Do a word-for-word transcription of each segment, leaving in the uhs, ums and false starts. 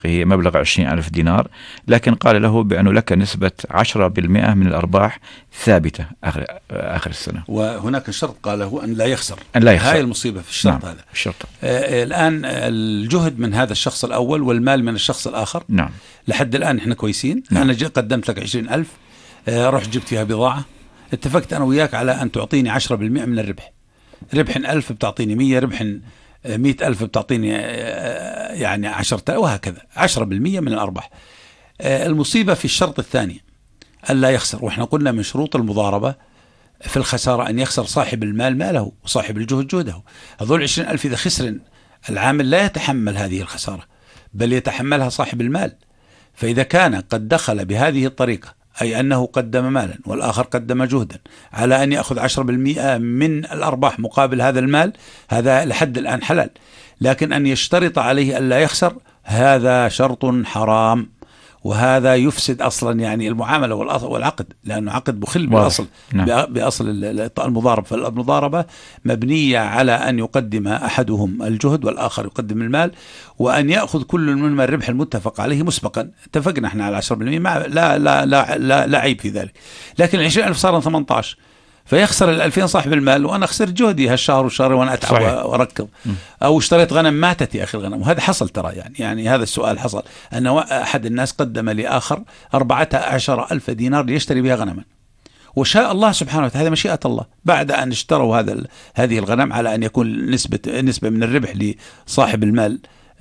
هي مبلغ عشرين ألف دينار، لكن قال له بأنه لك نسبة عشرة بالمئة من الأرباح ثابتة آخر, آخر السنة. وهناك شرط قاله أن لا يخسر. أن لا يخسر. هاي المصيبة في الشرط. نعم. هذا الشرط. آه الآن الجهد من هذا الشخص الأول والمال من الشخص الآخر. نعم. لحد الآن إحنا كويسين. نعم. أنا قدمت لك عشرين ألف، آه رحت جبت فيها بضاعة، اتفقت أنا وياك على أن تعطيني عشرة بالمئة من الربح. ربح ألف بتعطيني مية، ربح مئة ألف بتعطيني يعني عشرة، وهكذا عشرة بالمئة من الأرباح. المصيبة في الشرط الثاني ألا يخسر، وإحنا قلنا من شروط المضاربة في الخسارة أن يخسر صاحب المال ماله وصاحب الجهد جهده. هذول عشرين ألف إذا خسر العامل لا يتحمل هذه الخسارة، بل يتحملها صاحب المال. فإذا كان قد دخل بهذه الطريقة، أي أنه قدم مالا والآخر قدم جهدا، على أن يأخذ عشرة بالمئة من الأرباح مقابل هذا المال، هذا لحد الآن حلال. لكن أن يشترط عليه ألا يخسر هذا شرط حرام، وهذا يفسد أصلا يعني المعاملة والعقد، لأنه عقد بخل بأصل نعم. بأصل المضاربة. فالمضاربة مبنية على أن يقدم أحدهم الجهد والآخر يقدم المال، وأن يأخذ كل منهما الربح المتفق عليه مسبقا. اتفقنا احنا على عشرة بالمئة، لا, لا, لا, لا, لا عيب في ذلك. لكن العشرين ألف صار ثمانية عشر، فيخسر الألفين صاحب المال، وأنا خسرت جهدي هالشهر والشهر وأنا أتعب وأركض. أو اشتريت غنم ماتت يا أخي الغنم، وهذا حصل ترى. يعني يعني هذا السؤال حصل، أن أحد الناس قدم لآخر أربعة عشر ألف دينار ليشتري بها غنما، وشاء الله سبحانه وتعالى، هذا مشيئة الله، بعد أن اشتروا هذا هذه الغنم على أن يكون نسبة نسبة من الربح لصاحب المال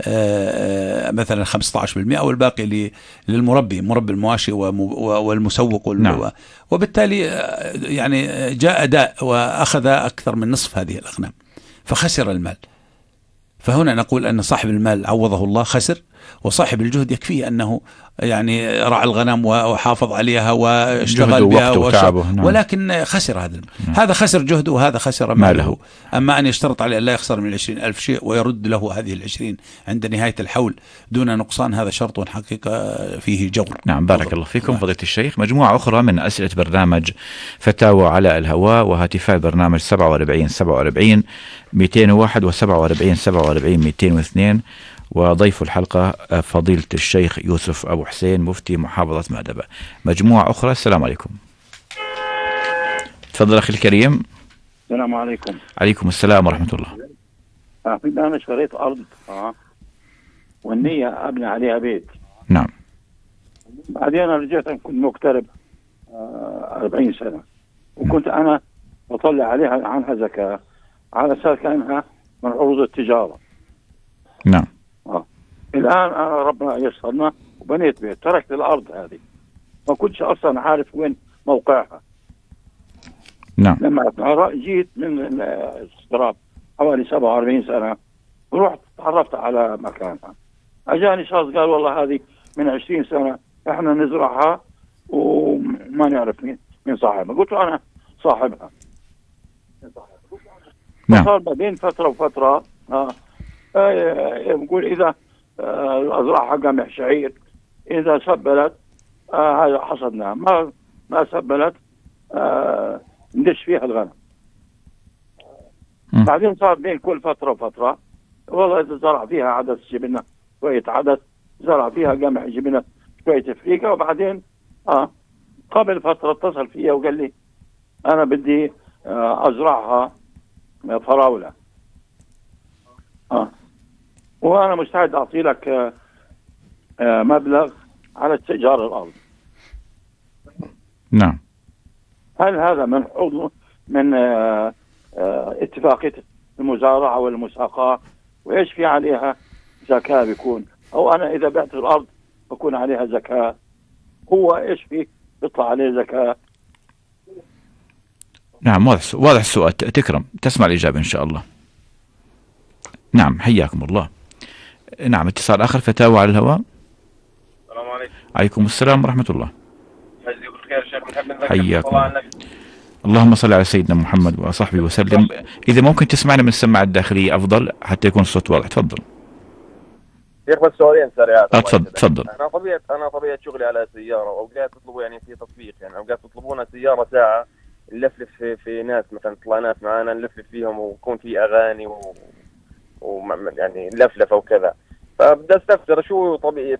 مثلا خمسة عشر بالمئة، أو الباقي للمربي مربي المواشي والمسوق. نعم. وبالتالي يعني جاء أداء وأخذ أكثر من نصف هذه الأغنام فخسر المال. فهنا نقول أن صاحب المال عوضه الله خسر، وصاحب الجهد يكفيه أنه يعني رعى الغنم وحافظ عليها واشتغل بها وشعبه. نعم. ولكن خسر هذا المال. نعم. هذا خسر جهده وهذا خسر ماله. ماله. أما أن يشترط عليه لا يخسر من العشرين ألف شيء ويرد له هذه العشرين عند نهاية الحول دون نقصان، هذا شرط حقيقة فيه جور. نعم. بارك الله, الله فيكم فضيلة الشيخ. مجموعة أخرى من أسئلة برنامج فتاوى على الهواء وهاتفاء برنامج سبعة وأربعين سبعة وأربعين مئتين وواحد وسبعة وأربعين سبعة وأربعين مئتين واثنين، وضيف الحلقة فضيلة الشيخ يوسف أبو حسين مفتي محافظة مأدبة. مجموعة أخرى. السلام عليكم. تفضل أخي الكريم. السلام عليكم. عليكم السلام ورحمة الله. أه أنا اشتريت أرض أه والنية أبني عليها بيت. نعم. بعدين أنا رجعت كنت مقترب أه أربعين سنة، وكنت أنا بطلع عليها عنها زكاة على أساس كأنها من عروض التجارة. نعم. آه. الآن أنا ربنا يسرنا وبنيت بيت، تركت الأرض هذه ما كنتش أصلا عارف وين موقعها. نعم. لما جيت من الاستقراب حوالي سبعة وأربعين سنة رحت تعرفت على مكانها، أجاني شخص قال والله هذه من عشرين سنة إحنا نزرعها وما نعرف مين مين صاحبها. قلت له أنا صاحبها. نعم. صار بعدين فترة وفترة آه يقول إذا الأزراع قمح شعير إذا سبلت آه هذا حصدناها، ما ما سبلت آه ندش فيها الغنم. م. بعدين صار بين كل فترة وفترة والله إذا زرع فيها عدس جبنا شوية عدس، زرع فيها قمح جبنا شوية فريقة. وبعدين آه قبل فترة اتصل فيها وقال لي أنا بدي آه أزرعها فراولة آه وأنا مستعد أعطي لك آه آه مبلغ على استئجار الأرض. نعم. هل هذا من حظ من آه آه اتفاقية المزارعة والمساقاة، وإيش في عليها زكاة بيكون، أو أنا إذا بعت الأرض بكون عليها زكاة، هو إيش في بيطلع عليه زكاة؟ نعم. واضح واضح السؤال. تكرم تسمع الإجابة إن شاء الله. نعم. حياكم الله. نعم. اتصال آخر. فتاوى على الهواء. السلام عليكم. عليكم السلام ورحمة الله. يجزيك الخير شيخ محمد. حياكم. اللهم صل على سيدنا محمد وصحبه وسلم. إذا ممكن تسمعنا من السماعة الداخلية أفضل حتى يكون الصوت واضح. تفضل. شيخ بس سؤالين سريعات. تفضل تفضل. أنا طبيعة أنا طبيعة شغلي على سيارة، وأوقات تطلبوا يعني في تطبيق، يعني أوقات تطلبونا سيارة ساعة نلفلف في, في ناس مثلا تطلع ناس معانا نلفلف فيهم ويكون في أغاني و... و يعني لفلفة وكذا. فبدي استفسر شو طبيعي